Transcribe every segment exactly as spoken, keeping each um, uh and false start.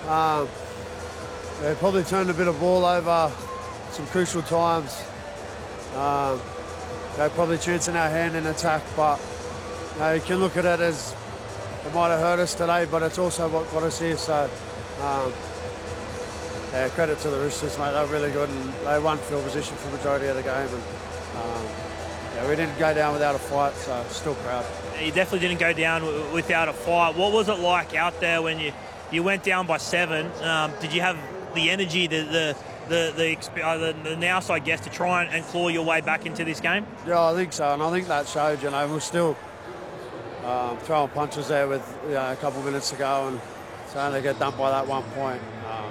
Um, they probably turned a bit of ball over some crucial times. Um, they're probably chancing our hand in attack, but you know, you can look at it as it might have hurt us today, but it's also what got us here. So, um, yeah, credit to the Roosters, mate. They're really good, and they won field position for the majority of the game. And um, yeah, we didn't go down without a fight, so still proud. You definitely didn't go down w without a fight. What was it like out there when you, you went down by seven? Um, did you have the energy, the the the the, uh, the, the nous, I guess, to try and, and claw your way back into this game? Yeah, I think so, and I think that showed. You know, we're still um, throwing punches there with you know, a couple of minutes to go, and so only get dumped by that one point. Um,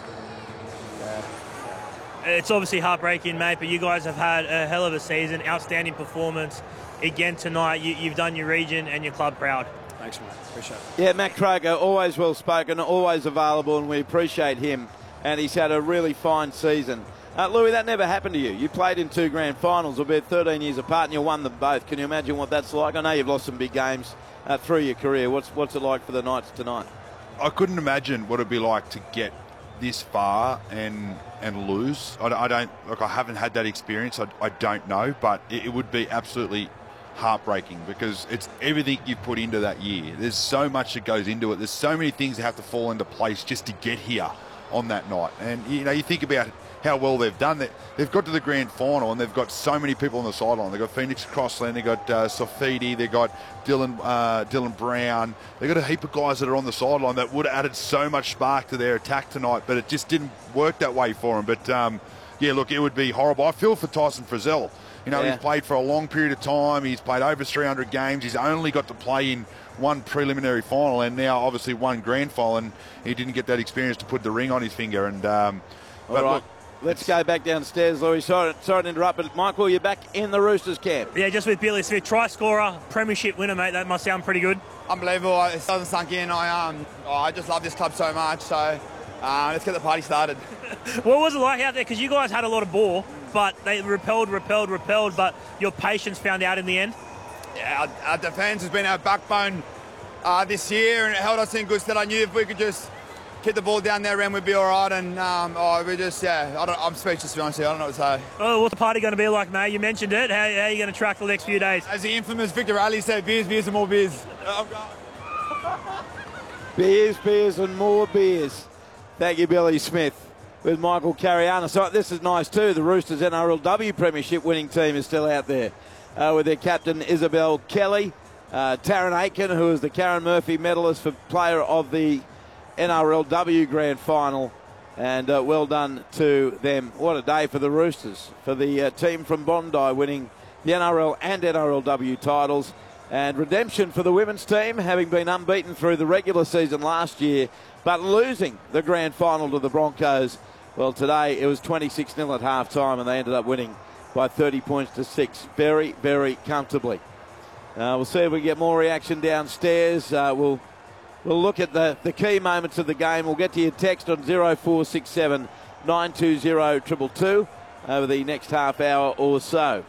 yeah. It's obviously heartbreaking, mate, but you guys have had a hell of a season, outstanding performance. Again tonight, you, you've done your region and your club proud. Thanks, mate. Appreciate it. Yeah, Matt Croker, always well spoken, always available, and we appreciate him. And he's had a really fine season. Uh, Louis, that never happened to you. You played in two grand finals, albeit thirteen years apart, and you won them both. Can you imagine what that's like? I know you've lost some big games uh, through your career. What's what's it like for the Knights tonight? I couldn't imagine what it'd be like to get this far and and lose. I, I don't look. I haven't had that experience. I, I don't know, but it, it would be absolutely heartbreaking because it's everything you've put into that year. There's so much that goes into it. There's so many things that have to fall into place just to get here on that night. And you know, you think about how well they've done. That they've got to the grand final and they've got so many people on the sideline. They've got Phoenix Crossland, they've got uh, Sofidi, they've got Dylan uh, Dylan Brown. They've got a heap of guys that are on the sideline that would have added so much spark to their attack tonight, but it just didn't work that way for them. But um, yeah, look, it would be horrible. I feel for Tyson Frizzell. You know, yeah. He's played for a long period of time. He's played over three hundred games. He's only got to play in one preliminary final and now obviously one grand final, and he didn't get that experience to put the ring on his finger. And um, All but right. look, let's go back downstairs, Louis. Sorry, sorry to interrupt, but Michael, you're back in the Roosters camp. Yeah, just with Billy Smith, try scorer, premiership winner, mate. That must sound pretty good. Unbelievable. It hasn't sunk in. I um, oh, I just love this club so much. So uh, let's get the party started. What was it like out there? Because you guys had a lot of ball, but they repelled, repelled, repelled. But your patience found out in the end. Yeah, our, our defence has been our backbone uh, this year, and it held us in good stead. I knew if we could just keep the ball down there, and we'd be all right. And um, oh, we just, yeah, I don't, I'm speechless to be honest with you. I don't know what to say. Oh, what's the party going to be like, mate? You mentioned it. How, how are you going to track the next few days? As the infamous Victor Ali said, beers, beers, and more beers. Beers, beers, and more beers. Thank you, Billy Smith. With Michael Cariana. So this is nice too. The Roosters N R L W Premiership winning team is still out there uh, with their captain Isabel Kelly, uh, Taryn Aiken, who is the Karen Murphy medalist for player of the N R L W Grand Final, and uh, well done to them. What a day for the Roosters, for the uh, team from Bondi winning the N R L and N R L W titles, and redemption for the women's team, having been unbeaten through the regular season last year, but losing the Grand Final to the Broncos. Well, today it was twenty-six nil at half-time, and they ended up winning by thirty points to six, very, very comfortably. Uh, we'll see if we get more reaction downstairs. Uh, we'll we'll look at the, the key moments of the game. We'll get to your text on zero four six seven nine two zero two two two over the next half hour or so.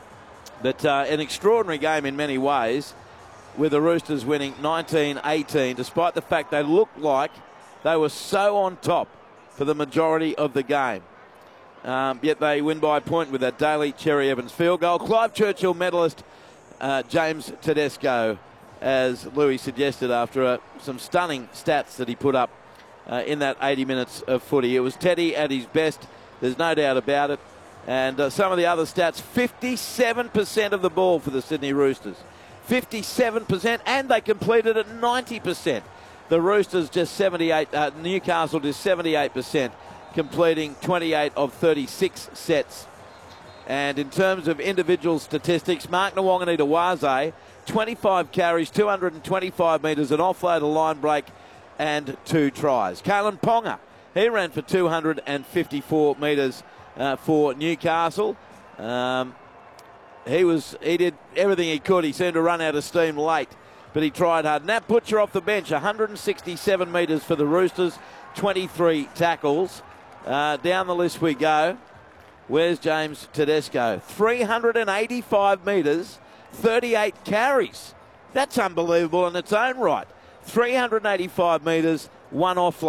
But uh, an extraordinary game in many ways, with the Roosters winning nineteen eighteen, despite the fact they looked like they were so on top for the majority of the game. Um, yet they win by a point with that Daly Cherry Evans field goal. Clive Churchill medalist uh, James Tedesco, as Louis suggested, after uh, some stunning stats that he put up uh, in that eighty minutes of footy. It was Teddy at his best, there's no doubt about it. And uh, some of the other stats, fifty-seven percent of the ball for the Sydney Roosters. fifty-seven percent, and they completed at ninety percent. The Roosters just seventy-eight, uh, Newcastle just seventy-eight percent, completing twenty-eight of thirty-six sets. And in terms of individual statistics, Mark Nwanganita-Waze, twenty-five carries, two hundred twenty-five metres, an offload, a line break, and two tries. Kalen Ponga, he ran for two hundred fifty-four metres uh, for Newcastle. Um, he was he did everything he could. He seemed to run out of steam late, but he tried hard. Nat Butcher off the bench, one hundred sixty-seven metres for the Roosters, twenty-three tackles. Uh, down the list we go. Where's James Tedesco? three hundred eighty-five metres, thirty-eight carries. That's unbelievable in its own right. three hundred eighty-five metres, one offload.